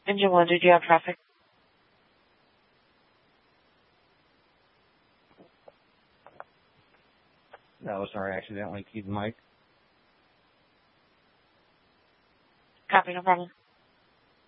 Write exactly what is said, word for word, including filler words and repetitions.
Engine one, did you have traffic? No, sorry, I accidentally keyed the mic. Copy, no problem.